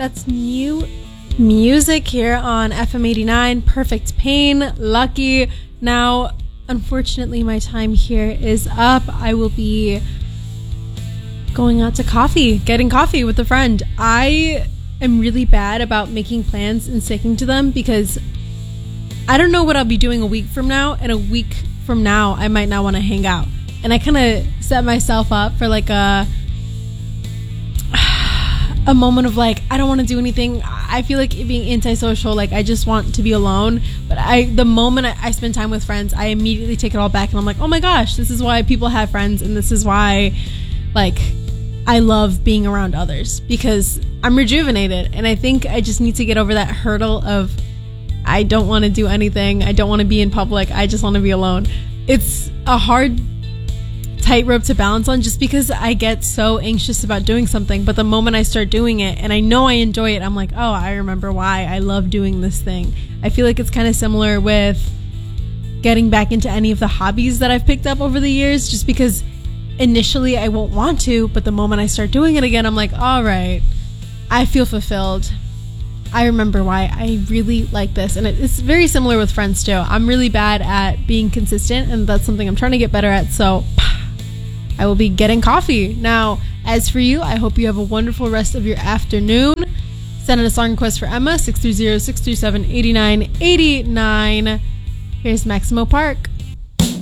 That's new music here on FM 89, Perfect Pain, Lucky. Now, unfortunately, my time here is up. I will be going out to getting coffee with a friend. I am really bad about making plans and sticking to them because I don't know what I'll be doing a week from now, and a week from now, I might not want to hang out. And I kind of set myself up for like a moment of like, I don't want to do anything. I feel like being antisocial, like I just want to be alone. But the moment I spend time with friends, I immediately take it all back and I'm like, oh my gosh, this is why people have friends, and this is why like I love being around others, because I'm rejuvenated. And I think I just need to get over that hurdle of I don't want to do anything. I don't want to be in public. I just want to be alone. It's a hard tightrope to balance on just because I get so anxious about doing something, but the moment I start doing it and I know I enjoy it, I'm like, oh, I remember why I love doing this thing. I feel like it's kind of similar with getting back into any of the hobbies that I've picked up over the years, just because initially I won't want to, but the moment I start doing it again, I'm like, all right, I feel fulfilled. I remember why I really like this. And it's very similar with friends too. I'm really bad at being consistent, and that's something I'm trying to get better at. So I will be getting coffee. Now, as for you, I hope you have a wonderful rest of your afternoon. Send in a song request for Emma, 630-637-8989. Here's Maximo Park.